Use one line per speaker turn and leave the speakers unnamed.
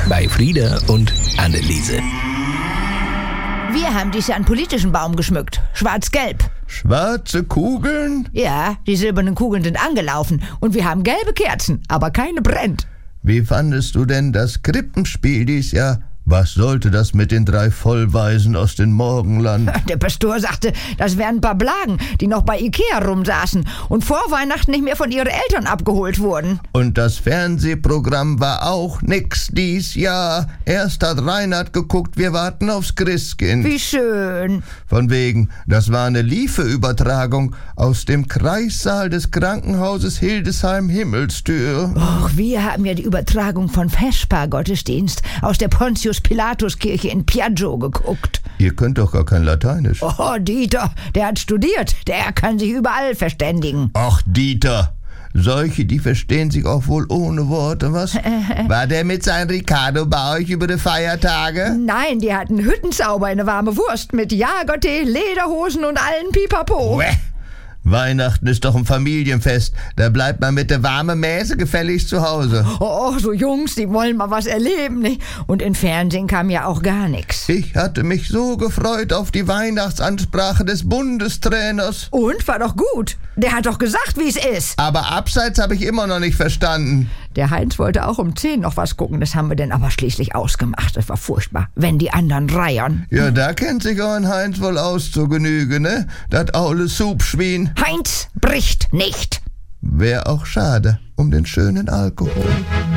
bei Frieda und Anneliese.
Wir haben dies Jahr einen politischen Baum geschmückt. Schwarz-gelb.
Schwarze Kugeln?
Ja, die silbernen Kugeln sind angelaufen. Und wir haben gelbe Kerzen, aber keine brennt.
Wie fandest du denn das Krippenspiel dies Jahr? Was sollte das mit den 3 Vollweisen aus dem Morgenland?
Der Pastor sagte, das wären ein paar Blagen, die noch bei Ikea rumsaßen und vor Weihnachten nicht mehr von ihren Eltern abgeholt wurden.
Und das Fernsehprogramm war auch nix dies Jahr. Erst hat Reinhard geguckt, wir warten aufs Christkind.
Wie schön.
Von wegen, das war eine Liefe-Übertragung aus dem Kreissaal des Krankenhauses Hildesheim-Himmelstür.
Och, wir haben ja die Übertragung von Vesper-Gottesdienst aus der Pontius-Pilatus-Kirche in Piaggio geguckt.
Ihr könnt doch gar kein Lateinisch.
Oh, Dieter, der hat studiert. Der kann sich überall verständigen.
Ach, Dieter. Solche, die verstehen sich auch wohl ohne Worte, was? War der mit seinem Ricardo bei euch über die Feiertage?
Nein, die hatten Hüttenzauber, eine warme Wurst mit Jagertee, Lederhosen und allen Pipapo.
Uäh. Weihnachten ist doch ein Familienfest. Da bleibt man mit der warmen Mäse gefälligst zu Hause.
Oh, so Jungs, die wollen mal was erleben, nicht? Und im Fernsehen kam ja auch gar nichts.
Ich hatte mich so gefreut auf die Weihnachtsansprache des Bundestrainers.
Und? War doch gut. Der hat doch gesagt, wie es ist.
Aber abseits habe ich immer noch nicht verstanden.
Der Heinz wollte auch um 10 noch was gucken. Das haben wir dann aber schließlich ausgemacht. Das war furchtbar, wenn die anderen reiern.
Ja, da kennt sich euer Heinz wohl aus zur Genüge, ne? Das aule Supschwein.
Heinz bricht nicht.
Wär auch schade um den schönen Alkohol.